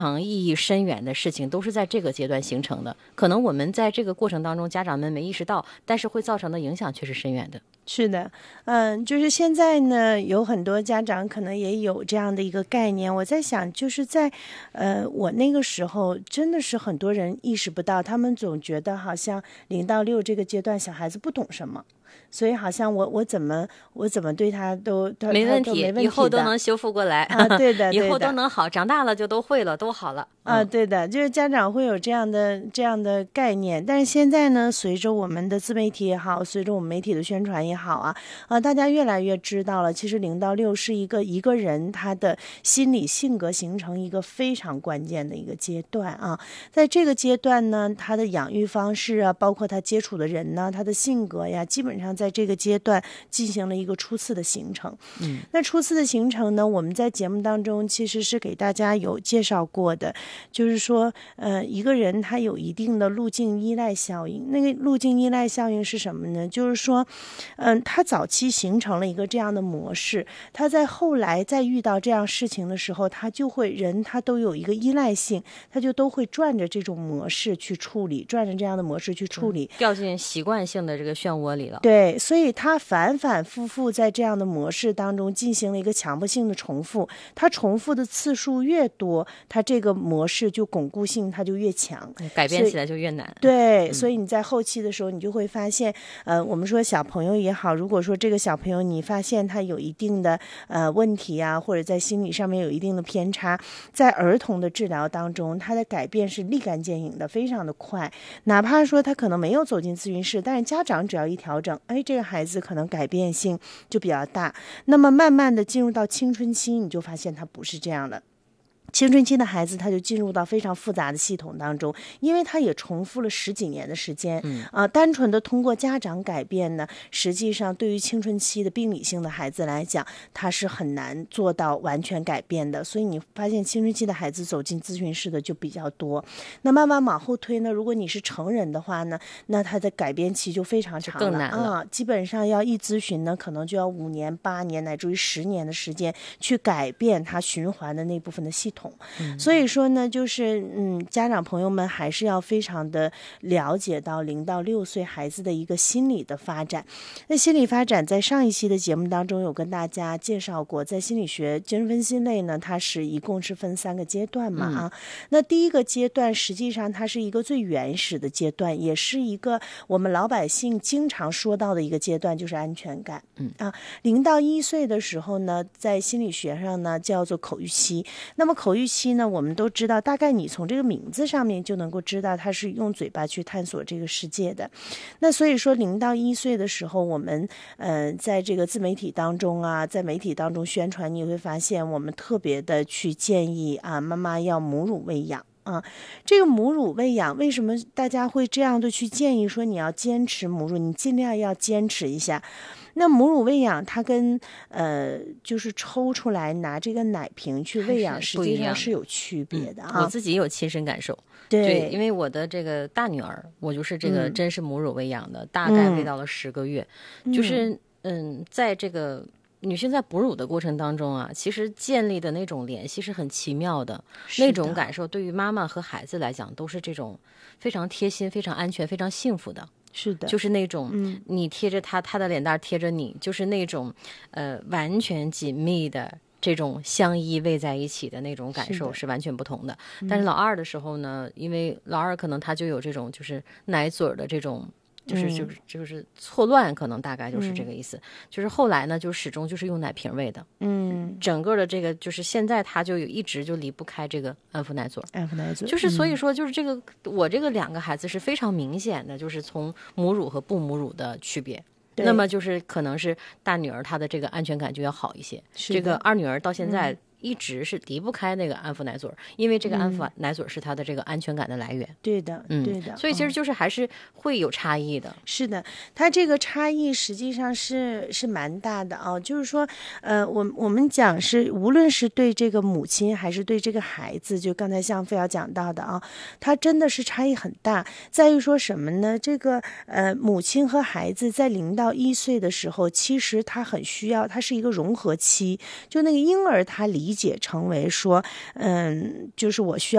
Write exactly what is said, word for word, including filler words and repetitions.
常意义深远的事情都是在这个阶段形成的，可能我们在这个过程当中家长们没意识到，但是会造成的影响却是深远的。 是的，嗯，就是现在呢，有很多家长可能也有这样的一个概念。我在想，就是在，呃，我那个时候，真的是很多人意识不到，他们总觉得好像零到六这个阶段，小孩子不懂什么。所以好像我我怎么我怎么对他都他没问题， 没问题以后都能修复过来啊，对的， 以后都能好，长大了就都会了，都好了。 啊，对的，就是家长会有这样的这样的概念，但是现在呢，随着我们的自媒体也好，随着我们媒体的宣传也好啊，啊，大家越来越知道了，其实零到六是一个一个人他的心理性格形成一个非常关键的一个阶段啊，在这个阶段呢，他的养育方式啊，包括他接触的人呢，他的性格呀，基本上在这个阶段进行了一个初次的形成。嗯，那初次的形成呢，我们在节目当中其实是给大家有介绍过的。就是说，呃，一个人他有一定的路径依赖效应。那个路径依赖效应是什么呢？就是说，嗯、呃，他早期形成了一个这样的模式，他在后来再遇到这样事情的时候，他就会人他都有一个依赖性，他就都会转着这种模式去处理，转着这样的模式去处理， 掉进习惯性的这个漩涡里了。 对，所以他反反复复在这样的模式当中进行了一个强迫性的重复，他重复的次数越多，他这个模式就巩固性它就越强， 改变起来就越难。 对、 嗯， 所以你在后期的时候你就会发现，呃，我们说小朋友也好，如果说这个小朋友你发现他有一定的呃问题啊，或者在心理上面有一定的偏差，在儿童的治疗当中，他的改变是立竿见影的，非常的快，哪怕说他可能没有走进咨询室，但是家长只要一调整，哎，这个孩子可能改变性就比较大。那么慢慢的进入到青春期，你就发现他不是这样了。青春期的孩子他就进入到非常复杂的系统当中，因为他也重复了十几年的时间，嗯啊、呃，单纯的通过家长改变呢，实际上对于青春期的病理性的孩子来讲，他是很难做到完全改变的。所以你发现青春期的孩子走进咨询室的就比较多。那慢慢往后推呢，如果你是成人的话呢，那他的改变期就非常长了， 更难了啊，基本上要一咨询呢，可能就要五年、八年乃至于十年的时间去改变他循环的那部分的系统。嗯、所以说呢，就是嗯，家长朋友们还是要非常的了解到零到六岁孩子的一个心理的发展。那心理发展在上一期的节目当中有跟大家介绍过，在心理学精神分析类呢，它是一共是分三个阶段嘛、嗯、啊。那第一个阶段实际上它是一个最原始的阶段，也是一个我们老百姓经常说到的一个阶段，就是安全感。嗯啊，零到一岁的时候呢，在心理学上呢叫做口欲期。那么口欲期呢，我们都知道，大概你从这个名字上面就能够知道，它是用嘴巴去探索这个世界的。那所以说，零到一岁的时候，我们呃在这个自媒体当中啊，在媒体当中宣传，你会发现我们特别的去建议啊，妈妈要母乳喂养。啊，这个母乳喂养为什么大家会这样的去建议说你要坚持母乳，你尽量要坚持一下。那母乳喂养它跟呃就是抽出来拿这个奶瓶去喂养实际上是有区别的啊、 嗯、我自己有亲身感受。 对， 对，因为我的这个大女儿，我就是这个真是母乳喂养的、嗯、大概喂到了十个月、嗯、就是嗯在这个女性在哺乳的过程当中啊，其实建立的那种联系是很奇妙的，那种感受对于妈妈和孩子来讲都是这种非常贴心、非常安全、非常幸福的。 是的， 就是那种、嗯、你贴着他，他的脸蛋贴着你，就是那种呃完全紧密的这种相依偎在一起的那种感受是完全不同的。是但是老二的时候呢、嗯、因为老二可能他就有这种就是奶嘴的这种就是就是就是错乱，可能大概就是这个意思、嗯、就是后来呢就始终就是用奶瓶喂的。嗯，整个的这个就是现在他就有一直就离不开这个安抚奶嘴安抚奶嘴就是所以说就是这个、嗯、我这个两个孩子是非常明显的，就是从母乳和不母乳的区别。那么就是可能是大女儿她的这个安全感就要好一些，这个二女儿到现在、嗯一直是离不开那个安抚奶嘴，因为这个安抚奶嘴是他的这个安全感的来源。 嗯、对的， 嗯， 对的。 所以其实就是还是会有差异的。 嗯、是的，它这个差异实际上是是蛮大的啊。就是说，呃，我我们讲是，无论是对这个母亲还是对这个孩子，就刚才像菲瑶讲到的啊，它真的是差异很大。在于说什么呢？这个呃，母亲和孩子在零到一岁的时候，其实他很需要，它是一个融合期，就那个婴儿他理理解成为说，嗯，就是我需要